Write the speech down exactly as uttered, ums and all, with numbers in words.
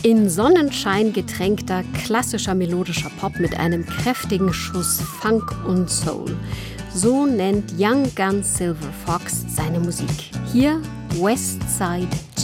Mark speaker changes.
Speaker 1: In Sonnenschein getränkter, klassischer melodischer Pop mit einem kräftigen Schuss Funk und Soul. So nennt Young Gun Silver Fox seine Musik. Hier West Side